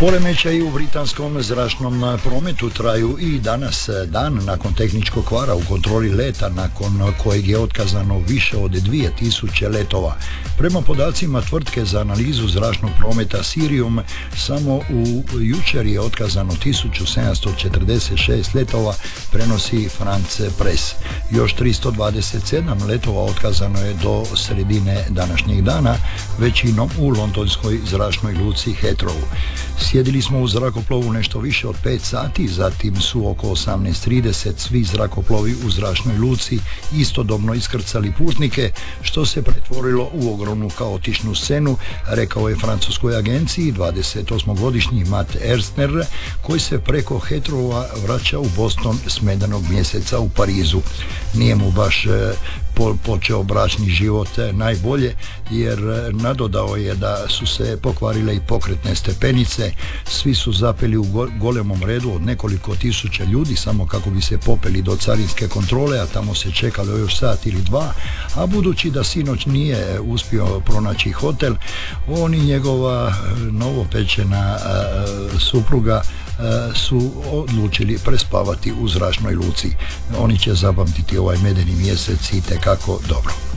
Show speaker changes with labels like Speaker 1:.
Speaker 1: Poremećaji u britanskom zračnom prometu traju i danas, dan nakon tehničkog kvara u kontroli leta, nakon kojeg je otkazano više od 2000 letova. Prema podacima tvrtke za analizu zračnog prometa Cirium, samo u jučer je otkazano 1746 letova, prenosi France Press. Još 327 letova otkazano je do sredine današnjeg dana, većinom u londonskoj zračnoj luci Heathrow. Sjedili smo u zrakoplovu nešto više od 5 sati, zatim su oko 18:30 svi zrakoplovi u zračnoj luci istodobno iskrcali putnike, što se pretvorilo u ogromnu kaotičnu scenu, rekao je francuskoj agenciji 28-godišnji Matt Erstner, koji se preko Heathrowa vraća u Boston s medanog mjeseca u Parizu. Nije mu baš počeo bračni život najbolje, jer nadodao je da su se pokvarile i pokretne stepenice, svi su zapeli u golemom redu od nekoliko tisuća ljudi samo kako bi se popeli do carinske kontrole, a tamo se čekalo još sat ili dva, a budući da sinoć nije uspio pronaći hotel, on i njegova novopečena supruga su odlučili prespavati u zračnoj luci. Oni će zapamtiti ovaj medeni mjesec i tekako dobro.